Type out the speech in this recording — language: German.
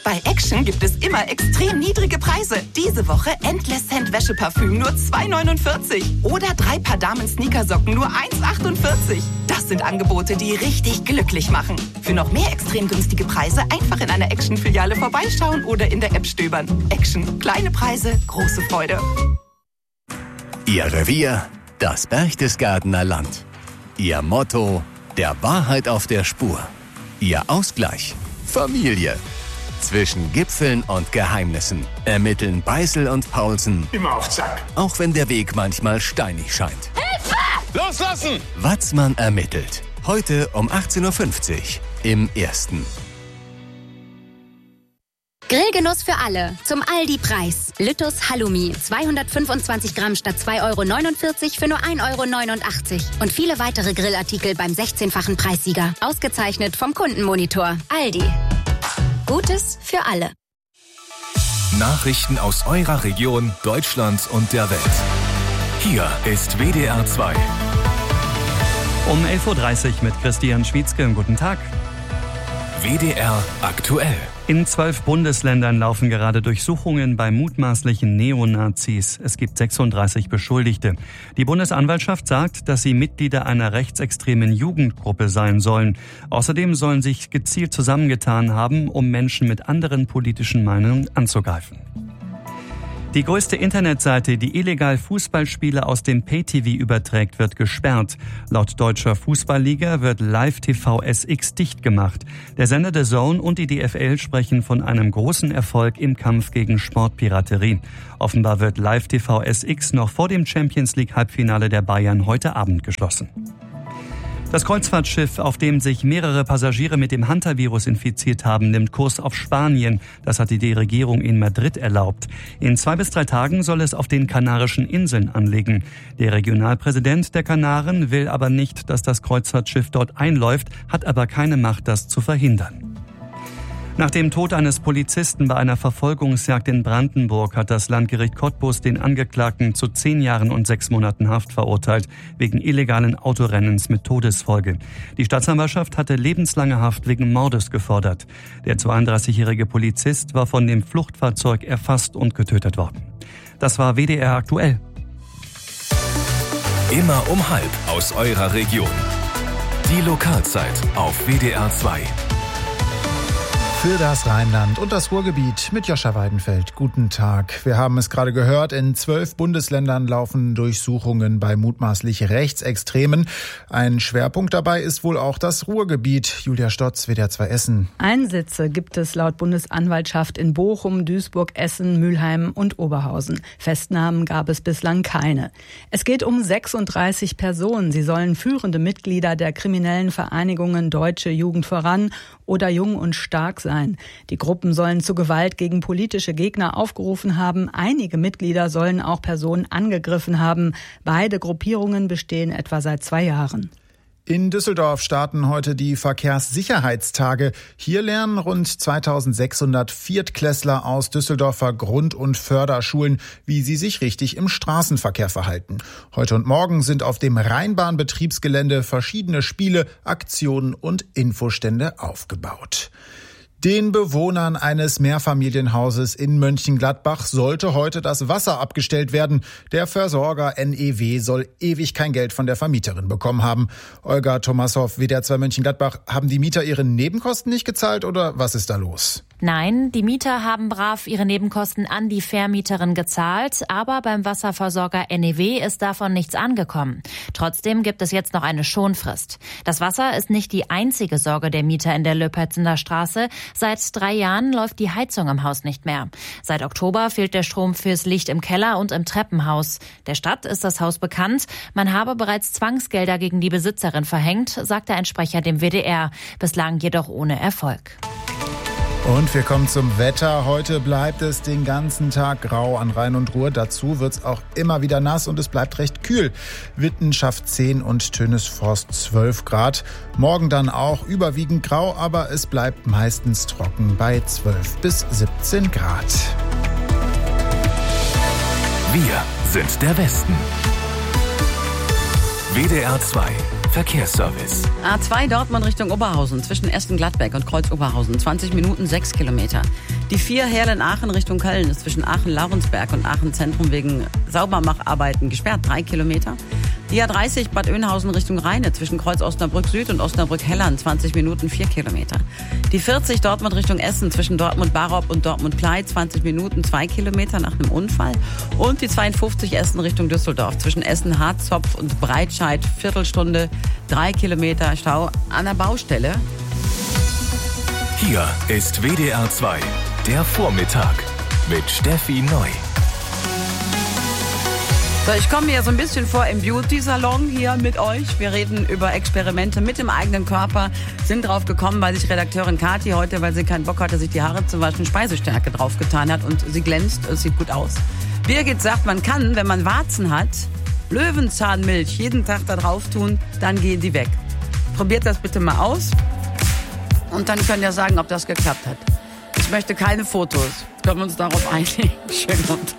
Bei Action gibt es immer extrem niedrige Preise. Diese Woche Endless Scent Wäscheparfüm nur 2,49. Oder 3 Paar Damen-Sneakersocken nur 1,48. Das sind Angebote, die richtig glücklich machen. Für noch mehr extrem günstige Preise einfach in einer Action-Filiale vorbeischauen oder in der App stöbern. Action. Kleine Preise, große Freude. Ihr Revier, das Berchtesgadener Land. Ihr Motto, der Wahrheit auf der Spur. Ihr Ausgleich, Familie. Zwischen Gipfeln und Geheimnissen ermitteln Beißel und Paulsen. Immer auf Zack. Auch wenn der Weg manchmal steinig scheint. Hilfe! Loslassen! Watzmann ermittelt. Heute um 18.50 Uhr im Ersten. Grillgenuss für alle. Zum Aldi-Preis. Lüttus Halloumi. 225 Gramm statt 2,49 € für nur 1,89 € Und viele weitere Grillartikel beim 16-fachen Preissieger. Ausgezeichnet vom Kundenmonitor. Aldi. Gutes für alle. Nachrichten aus eurer Region, Deutschland und der Welt. Hier ist WDR 2. Um 11.30 Uhr mit Christian Schwietzke. Guten Tag. WDR aktuell. In 12 Bundesländern laufen gerade Durchsuchungen bei mutmaßlichen Neonazis. Es gibt 36 Beschuldigte. Die Bundesanwaltschaft sagt, dass sie Mitglieder einer rechtsextremen Jugendgruppe sein sollen. Außerdem sollen sich gezielt zusammengetan haben, um Menschen mit anderen politischen Meinungen anzugreifen. Die größte Internetseite, die illegal Fußballspiele aus dem Pay-TV überträgt, wird gesperrt. Laut Deutscher Fußballliga wird Live-TV SX dicht gemacht. Der Sender The Zone und die DFL sprechen von einem großen Erfolg im Kampf gegen Sportpiraterie. Offenbar wird Live-TV SX noch vor dem Champions-League-Halbfinale der Bayern heute Abend geschlossen. Das Kreuzfahrtschiff, auf dem sich mehrere Passagiere mit dem Hantavirus infiziert haben, nimmt Kurs auf Spanien. Das hat die Regierung in Madrid erlaubt. In 2 bis 3 Tagen soll es auf den Kanarischen Inseln anlegen. Der Regionalpräsident der Kanaren will aber nicht, dass das Kreuzfahrtschiff dort einläuft, hat aber keine Macht, das zu verhindern. Nach dem Tod eines Polizisten bei einer Verfolgungsjagd in Brandenburg hat das Landgericht Cottbus den Angeklagten zu 10 Jahren und 6 Monaten Haft verurteilt, wegen illegalen Autorennens mit Todesfolge. Die Staatsanwaltschaft hatte lebenslange Haft wegen Mordes gefordert. Der 32-jährige Polizist war von dem Fluchtfahrzeug erfasst und getötet worden. Das war WDR aktuell. Immer um 12:30 aus eurer Region. Die Lokalzeit auf WDR 2. Für das Rheinland und das Ruhrgebiet mit Joscha Weidenfeld. Guten Tag. Wir haben es gerade gehört, in 12 Bundesländern laufen Durchsuchungen bei mutmaßlich Rechtsextremen. Ein Schwerpunkt dabei ist wohl auch das Ruhrgebiet. Julia Stotz, WDR 2 Essen. Einsätze gibt es laut Bundesanwaltschaft in Bochum, Duisburg, Essen, Mülheim und Oberhausen. Festnahmen gab es bislang keine. Es geht um 36 Personen. Sie sollen führende Mitglieder der kriminellen Vereinigungen Deutsche Jugend voran oder Jung und Stark sein. Die Gruppen sollen zu Gewalt gegen politische Gegner aufgerufen haben. Einige Mitglieder sollen auch Personen angegriffen haben. Beide Gruppierungen bestehen etwa seit 2 Jahren. In Düsseldorf starten heute die Verkehrssicherheitstage. Hier lernen rund 2600 Viertklässler aus Düsseldorfer Grund- und Förderschulen, wie sie sich richtig im Straßenverkehr verhalten. Heute und morgen sind auf dem Rheinbahn-Betriebsgelände verschiedene Spiele, Aktionen und Infostände aufgebaut. Den Bewohnern eines Mehrfamilienhauses in Mönchengladbach sollte heute das Wasser abgestellt werden. Der Versorger NEW soll ewig kein Geld von der Vermieterin bekommen haben. Olga Thomashoff, WDR 2 Mönchengladbach, haben die Mieter ihre Nebenkosten nicht gezahlt oder was ist da los? Nein, die Mieter haben brav ihre Nebenkosten an die Vermieterin gezahlt, aber beim Wasserversorger NEW ist davon nichts angekommen. Trotzdem gibt es jetzt noch eine Schonfrist. Das Wasser ist nicht die einzige Sorge der Mieter in der Löpetzener Straße. Seit 3 Jahren läuft die Heizung im Haus nicht mehr. Seit Oktober fehlt der Strom fürs Licht im Keller und im Treppenhaus. Der Stadt ist das Haus bekannt. Man habe bereits Zwangsgelder gegen die Besitzerin verhängt, sagte ein Sprecher dem WDR. Bislang jedoch ohne Erfolg. Und wir kommen zum Wetter. Heute bleibt es den ganzen Tag grau an Rhein und Ruhr. Dazu wird es auch immer wieder nass und es bleibt recht kühl. Witten schafft 10 und Tönesforst 12 Grad. Morgen dann auch überwiegend grau, aber es bleibt meistens trocken bei 12 bis 17 Grad. Wir sind der Westen. WDR 2 Verkehrsservice. A2 Dortmund Richtung Oberhausen zwischen Essen-Gladbeck und Kreuz-Oberhausen. 20 Minuten, 6 Kilometer. Die 4 Herlen-Aachen Richtung Köln ist zwischen Aachen-Laurensberg und Aachen-Zentrum wegen Saubermacharbeiten gesperrt, 3 Kilometer. Die A30 Bad Oeynhausen Richtung Rheine zwischen Kreuz Osnabrück Süd und Osnabrück Helland 20 Minuten 4 Kilometer. Die 40 Dortmund Richtung Essen zwischen Dortmund Barop und Dortmund Klei 20 Minuten 2 Kilometer nach einem Unfall. Und die 52 Essen Richtung Düsseldorf zwischen Essen Harzopf und Breitscheid Viertelstunde 3 Kilometer Stau an der Baustelle. Hier ist WDR 2, der Vormittag mit Steffi Neu. So, ich komme mir so ein bisschen vor im Beauty-Salon hier mit euch. Wir reden über Experimente mit dem eigenen Körper. Sind drauf gekommen, weil sich Redakteurin Kathi heute, weil sie keinen Bock hatte, sich die Haare zu waschen, Speisestärke draufgetan hat und sie glänzt, es sieht gut aus. Birgit sagt, man kann, wenn man Warzen hat, Löwenzahnmilch jeden Tag da drauf tun, dann gehen die weg. Probiert das bitte mal aus und dann könnt ihr sagen, ob das geklappt hat. Ich möchte keine Fotos. Können wir uns darauf einigen? Schönen Abend.